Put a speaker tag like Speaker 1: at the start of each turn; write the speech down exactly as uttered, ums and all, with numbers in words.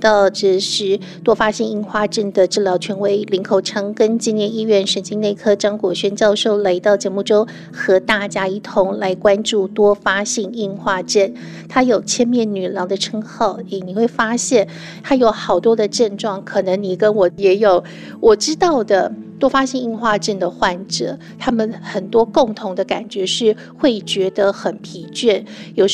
Speaker 1: 到这是多发性硬化症的治疗权威林口长庚纪念医院神经内科张国轩教授来到节目中，和大家一同来关注多发性硬化症。它有千面女郎的称号，你会发现它有好多的症状，可能你跟我也有我知道的多发性硬化症的患者，他们很多共同的感觉是会觉得很疲倦，有